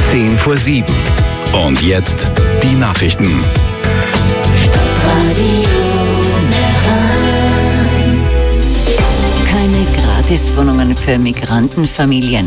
7:10. Und jetzt die Nachrichten. Keine Gratiswohnungen für Migrantenfamilien.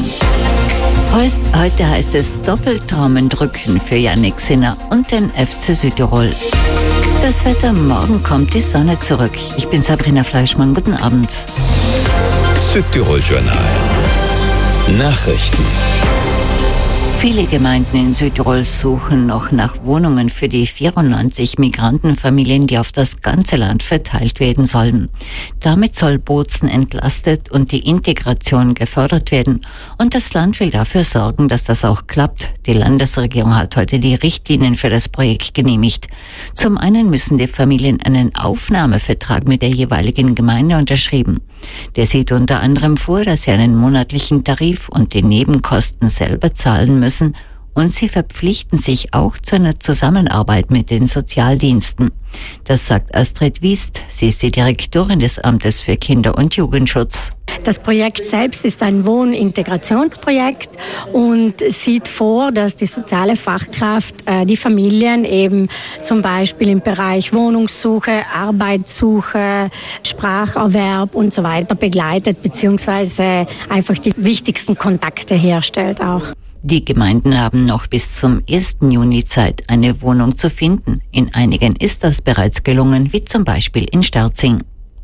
Heute heißt es doppelt Daumen drücken für Jannik Sinner und den FC Südtirol. Das Wetter, morgen kommt die Sonne zurück. Ich bin Sabrina Fleischmann, guten Abend. Südtirol-Journal. Nachrichten. Viele Gemeinden in Südtirol suchen noch nach Wohnungen für die 94 Migrantenfamilien, die auf das ganze Land verteilt werden sollen. Damit soll Bozen entlastet und die Integration gefördert werden. Und das Land will dafür sorgen, dass das auch klappt. Die Landesregierung hat heute die Richtlinien für das Projekt genehmigt. Zum einen müssen die Familien einen Aufnahmevertrag mit der jeweiligen Gemeinde unterschreiben. Der sieht unter anderem vor, dass sie einen monatlichen Tarif und die Nebenkosten selber zahlen müssen. Und sie verpflichten sich auch zu einer Zusammenarbeit mit den Sozialdiensten. Das sagt Astrid Wiest. Sie ist die Direktorin des Amtes für Kinder- und Jugendschutz. Das Projekt selbst ist ein Wohnintegrationsprojekt und sieht vor, dass die soziale Fachkraft die Familien eben zum Beispiel im Bereich Wohnungssuche, Arbeitssuche, Spracherwerb und so weiter begleitet, beziehungsweise einfach die wichtigsten Kontakte herstellt auch. Die Gemeinden haben noch bis zum 1. Juni Zeit, eine Wohnung zu finden. In einigen ist das bereits gelungen, wie zum Beispiel in Sterzing.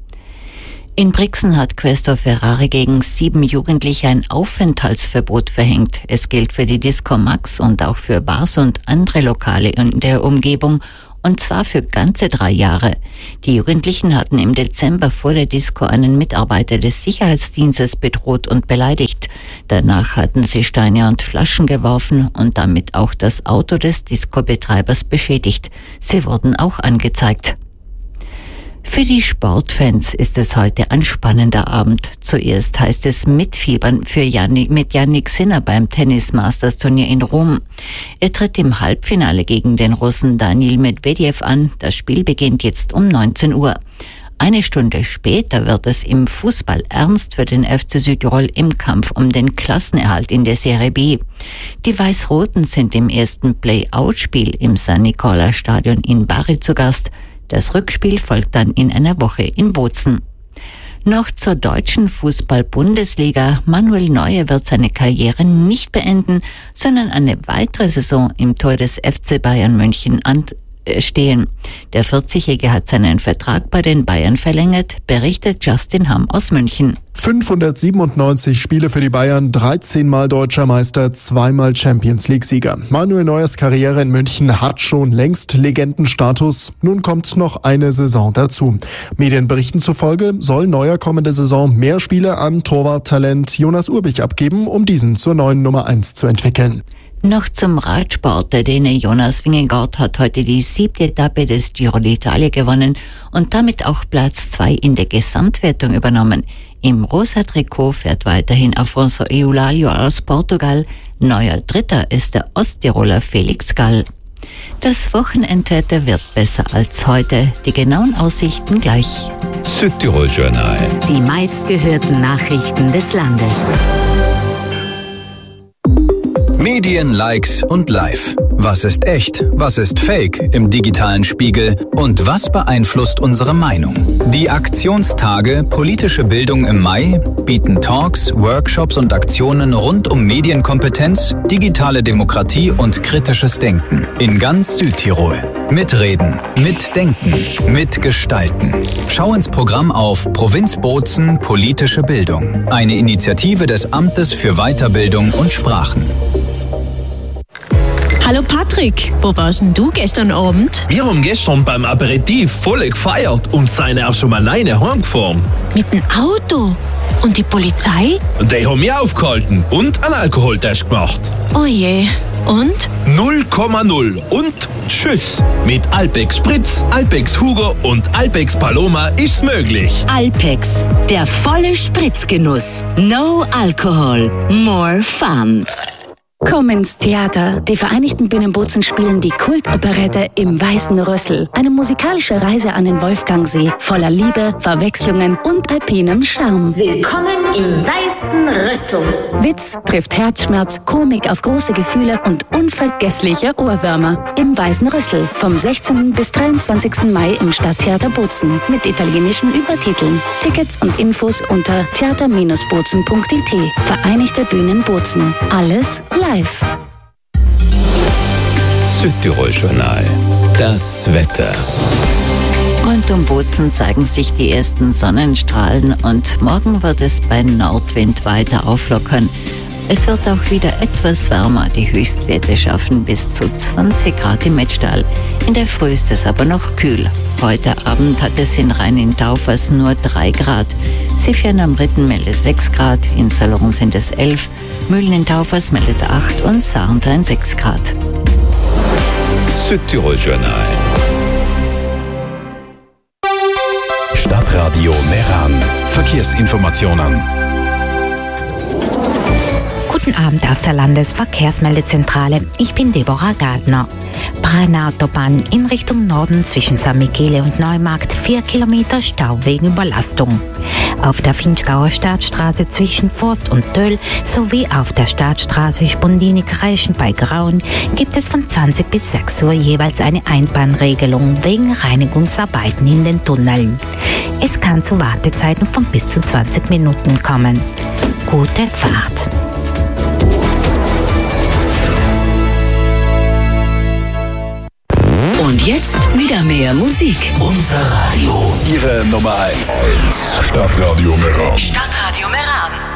In Brixen hat Quästor Ferrari gegen 7 Jugendliche ein Aufenthaltsverbot verhängt. Es gilt für die Disco Max und auch für Bars und andere Lokale in der Umgebung, und zwar für ganze 3 Jahre. Die Jugendlichen hatten im Dezember vor der Disco einen Mitarbeiter des Sicherheitsdienstes bedroht und beleidigt. Danach hatten sie Steine und Flaschen geworfen und damit auch das Auto des Disco-Betreibers beschädigt. Sie wurden auch angezeigt. Für die Sportfans ist es heute ein spannender Abend. Zuerst heißt es mitfiebern mit Jannik Sinner beim Tennis-Masters-Turnier in Rom. Er tritt im Halbfinale gegen den Russen Daniil Medvedev an. Das Spiel beginnt jetzt um 19 Uhr. Eine Stunde später wird es im Fußball ernst für den FC Südtirol im Kampf um den Klassenerhalt in der Serie B. Die Weiß-Roten sind im ersten Play-Out-Spiel im San Nicola-Stadion in Bari zu Gast. Das Rückspiel folgt dann in einer Woche in Bozen. Noch zur deutschen Fußball-Bundesliga. Manuel Neuer wird seine Karriere nicht beenden, sondern eine weitere Saison im Tor des FC Bayern München stehen. Der 40-Jährige hat seinen Vertrag bei den Bayern verlängert, berichtet Justin Hamm aus München. 597 Spiele für die Bayern, 13-mal Deutscher Meister, 2-mal Champions-League-Sieger. Manuel Neuers Karriere in München hat schon längst Legendenstatus. Nun kommt noch eine Saison dazu. Medienberichten zufolge soll Neuer kommende Saison mehr Spiele an Torwarttalent Jonas Urbich abgeben, um diesen zur neuen Nummer 1 zu entwickeln. Noch zum Radsport. Der Däne Jonas Vingegaard hat heute die 7. Etappe des Giro d'Italia gewonnen und damit auch Platz 2 in der Gesamtwertung übernommen. Im rosa Trikot fährt weiterhin Afonso Eulalia aus Portugal. Neuer Dritter ist der Osttiroler Felix Gall. Das Wochenendwetter wird besser als heute. Die genauen Aussichten gleich. Südtirol-Journal. Die meistgehörten Nachrichten des Landes. Medien, Likes und Live. Was ist echt? Was ist fake im digitalen Spiegel? Und was beeinflusst unsere Meinung? Die Aktionstage Politische Bildung im Mai bieten Talks, Workshops und Aktionen rund um Medienkompetenz, digitale Demokratie und kritisches Denken in ganz Südtirol. Mitreden, mitdenken, mitgestalten. Schau ins Programm auf Provinz Bozen Politische Bildung. Eine Initiative des Amtes für Weiterbildung und Sprachen. Hallo Patrick, wo warst denn du gestern Abend? Wir haben gestern beim Aperitif voll gefeiert und sind auch schon mal alleine heimgefahren. Mit dem Auto? Und die Polizei? Die haben mich aufgehalten und einen Alkoholtest gemacht. Oh je, und? 0,0 und tschüss. Mit Alpex Spritz, Alpex Hugo und Alpex Paloma ist's möglich. Alpex, der volle Spritzgenuss. No Alcohol, more fun. Komm ins Theater. Die Vereinigten Bühnen Bozen spielen die Kultoperette Im Weißen Rüssel. Eine musikalische Reise an den Wolfgangsee, voller Liebe, Verwechslungen und alpinem Charme. Willkommen im Weißen Rüssel. Witz trifft Herzschmerz, Komik auf große Gefühle und unvergessliche Ohrwürmer. Im Weißen Rüssel. Vom 16. bis 23. Mai im Stadttheater Bozen. Mit italienischen Übertiteln. Tickets und Infos unter theater-bozen.it. Vereinigte Bühnen Bozen. Alles live. Südtirol-Journal. Das Wetter. Rund um Bozen zeigen sich die ersten Sonnenstrahlen und morgen wird es bei Nordwind weiter auflockern. Es wird auch wieder etwas wärmer. Die Höchstwerte schaffen bis zu 20 Grad im Mettstall. In der Früh ist es aber noch kühl. Heute Abend hat es in Rhein-in-Taufers nur 3 Grad. Sifjan am Ritten meldet 6 Grad, in Salon sind es 11, Mühlen in Taufers meldet 8 und Sarntein 6 Grad. Südtirol-Journal. Stadtradio Meran. Verkehrsinformationen. Guten Abend aus der Landesverkehrsmeldezentrale. Ich bin Deborah Gardner. Brenner-Autobahn in Richtung Norden zwischen St. Michele und Neumarkt 4 Kilometer Stau wegen Überlastung. Auf der Finchgauer Staatsstraße zwischen Forst und Töll sowie auf der Staatsstraße Spondini-Kreischen bei Grauen gibt es von 20 bis 6 Uhr jeweils eine Einbahnregelung wegen Reinigungsarbeiten in den Tunneln. Es kann zu Wartezeiten von bis zu 20 Minuten kommen. Gute Fahrt! Und jetzt wieder mehr Musik. Unser Radio. Ihre Nummer 1. Stadtradio Meran. Stadtradio Meran.